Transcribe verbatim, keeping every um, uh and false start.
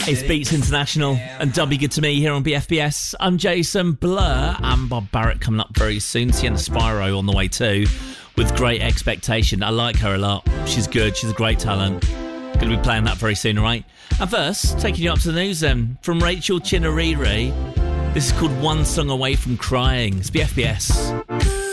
It's Beats International and W Good To Me here on B F B S. I'm Jason. Blur and Bob Barrett coming up very soon. Sienna Spyro on the way too, with Great Expectation. I like her a lot. She's good. She's a great talent. Going to be playing that very soon, all right? And first, taking you up to the news then, from Rachel Chinariri. This is called One Song Away From Crying. It's B F B S.